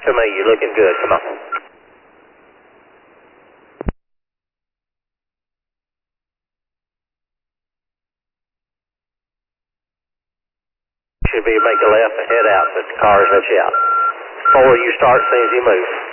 to me. You're looking good. Come on. Should be make a left and head out, but the cars let you out. Before you start, as soon as you move.